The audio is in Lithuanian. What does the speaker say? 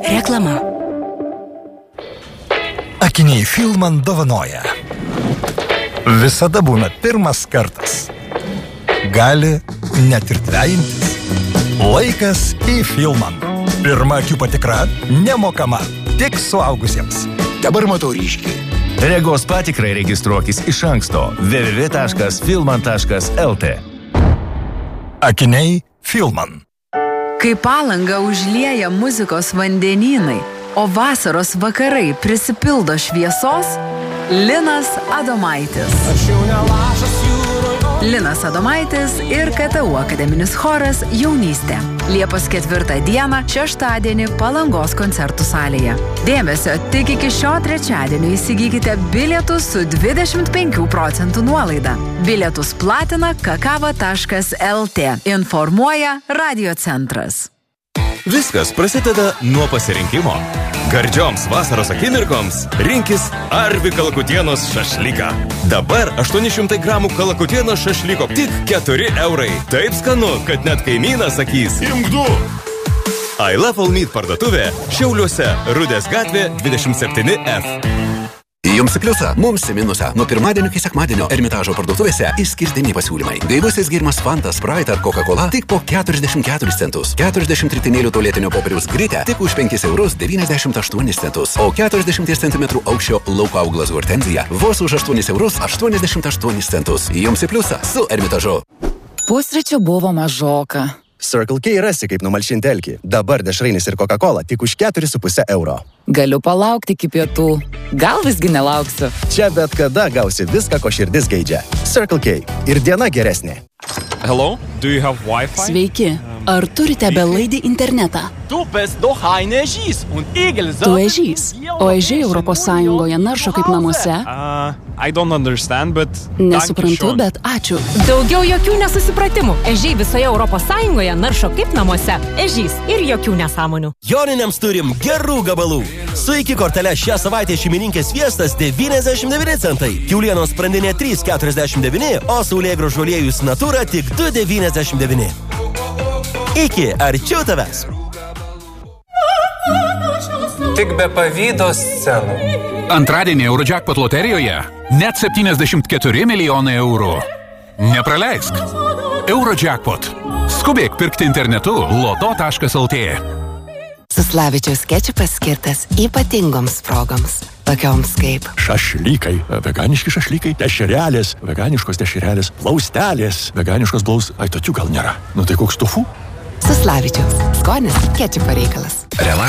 Reklama. Akiniai Filman dovanoja. Visada būna pirmas kartas. Gali net ir dvejintis. Laikas į Filman. Pirma akių patikra nemokama, tik suaugusiems. Dabar matau ryškiai. Regos patikrai registruokis iš anksto www.filman.lt. Akiniai Filman. Kai Palangą užlieja muzikos vandenynai, o vasaros vakarai prisipildo šviesos, Linas Adomaitis. Linas Adomaitis ir KTU akademinis choras Jaunystė. Liepos 4 dieną, šeštadienį Palangos koncertų salėje. Dėmesio, tik iki šio trečiadienio įsigykite bilietus su 25% nuolaida. Bilietus platina kakava.lt. Informuoja Radio centras. Viskas prasideda nuo pasirinkimo. Gardžioms vasaros akimirkoms rinkis Arvi kalakutienos šašlyką. Dabar 800 gramų kalakutienos šašlyko tik 4 eurai. Taip skanu, kad net kaimynas sakys: imk du! I Love All Meat parduotuvė Šiauliuose, Rudės gatvė 27F. Jums į pliusą, mums į minusą. Nuo pirmadienio iki sekmadienio Ermitažo parduotuvėse išskirtiniai pasiūlymai. Gaivusis gėrimas Fanta, Sprite ar Coca-Cola tik po 44 centus. 40 ritinėlių tualetinio popieriaus gritė tik už 5,98 centus. O 40 cm aukščio lauko auglas hortenzija vos už 8,88 centus. Jums į pliusą su Ermitažu. Pusryčių buvo mažoka. Circle K rasi kaip numalšinti alkį. Dabar dešrainis ir Coca-Cola tik už 4,5 euro. Galiu palaukti iki pietų. Gal visgi nelauksiu. Čia bet kada gausi viską, ko širdis geidžia. Circle K. Ir diena geresnė. Hello, do you have Wi-Fi? Sveiki. Ar turite belaidį internetą? Tu ežys. O ežiai Europos Sąjungoje naršo kaip namuose? I don't understand, but... Nesuprantu, bet ačiū. Daugiau jokių nesusipratimų. Ežiai visoje Europos Sąjungoje naršo kaip namuose. Ežys ir jokių nesąmonių. Joniniams turim gerų gabalų. Su iki kortelė šią savaitę šeimininkės sviestas 99 centai. Kiaulienos sprandinė 3,49, o saulėgrąžų aliejus Natura tik 2,99. Iki arčiau tavęs. Tik be pavydo scenų. Antradienį Eurojackpot loterijoje net 74 milijonai eurų. Nepraleisk. Eurojackpot. Skubėk pirkti internetu loto.lt. Suslavičiaus kečupas skirtas ypatingoms progoms, tokioms kaip šašlykai, veganiški šašlykai, dešrelės, veganiškos dešrelės, plaustelės, veganiškos ai, tokių gal nėra. Nu tai koks tofu? Suslavičiaus. Skonis kečupo reikalas.